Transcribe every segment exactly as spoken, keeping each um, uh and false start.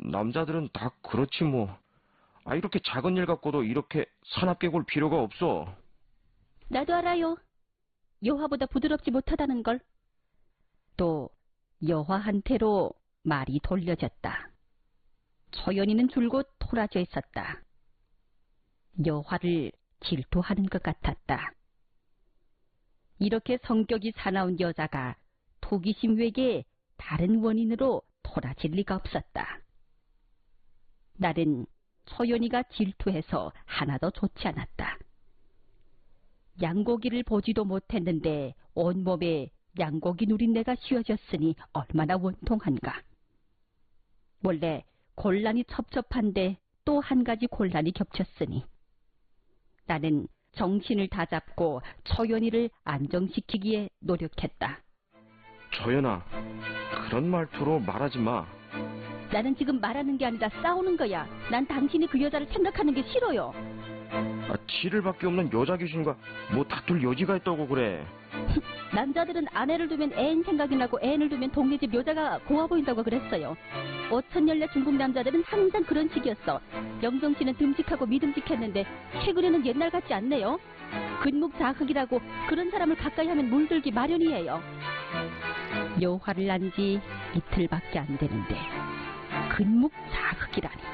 남자들은 다 그렇지 뭐. 아, 이렇게 작은 일 갖고도 이렇게 사납게 굴 필요가 없어. 나도 알아요. 여화보다 부드럽지 못하다는 걸. 또 여화한테로 말이 돌려졌다. 초연이는 줄곧 토라져 있었다. 여화를 질투하는 것 같았다. 이렇게 성격이 사나운 여자가 호기심 외에 다른 원인으로 토라질 리가 없었다. 날은 초연이가 질투해서 하나도 좋지 않았다. 양고기를 보지도 못했는데 온몸에 양고기 누린내가 휘어졌으니 얼마나 원통한가. 원래 곤란이 첩첩한데 또 한 가지 곤란이 겹쳤으니 나는 정신을 다잡고 초연이를 안정시키기에 노력했다. 초연아, 그런 말투로 말하지 마. 나는 지금 말하는 게 아니라 싸우는 거야. 난 당신이 그 여자를 생각하는 게 싫어요. 아, 치를밖에 없는 여자 귀신과 뭐 다툴 여지가 있다고 그래. 남자들은 아내를 두면 애인 생각이 나고 애인을 두면 동네 집 여자가 고와 보인다고 그랬어요. 오천연래 중국 남자들은 항상 그런 식이었어. 영정 씨는 듬직하고 믿음직했는데 최근에는 옛날 같지 않네요. 근묵자흑이라고 그런 사람을 가까이 하면 물들기 마련이에요. 여화를 난 지 이틀밖에 안 되는데 근묵자흑이라니.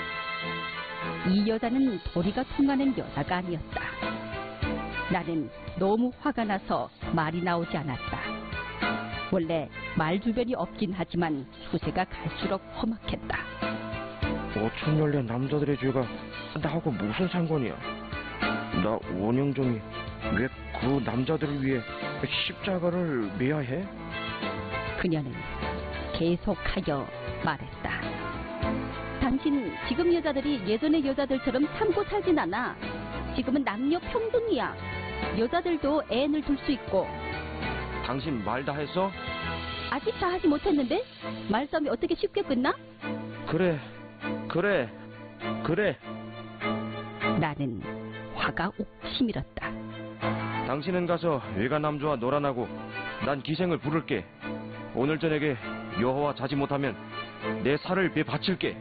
이 여자는 도리가 통하는 여자가 아니었다. 나는 너무 화가 나서 말이 나오지 않았다. 원래 말 주변이 없긴 하지만 수세가 갈수록 험악했다. 오천연래 남자들의 죄가 나하고 무슨 상관이야? 나 원영정이 왜 그 남자들을 위해 십자가를 매야 해? 그녀는 계속하여 말했다. 당신 지금 여자들이 예전의 여자들처럼 참고 살진 않아. 지금은 남녀 평등이야. 여자들도 애인을 둘 수 있고. 당신 말 다 했어? 아직 다 하지 못했는데? 말싸움이 어떻게 쉽게 끝나? 그래, 그래, 그래. 나는 화가 옥시밀었다. 당신은 가서 외간 남자와 놀아나고 난 기생을 부를게. 오늘 저녁에 여호와 자지 못하면 내 살을 배 바칠게.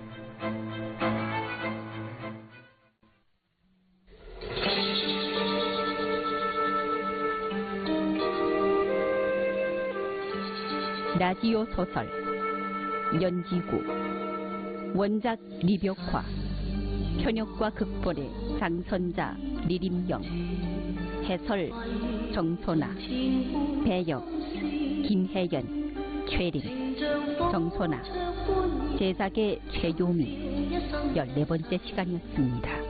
라디오 소설 연지구 원작 리벽화 현역과 극본의 장선자 리림영 해설 정소나 배역 김혜연 최림 정소나 제작의 최요미 열네 번째 시간이었습니다.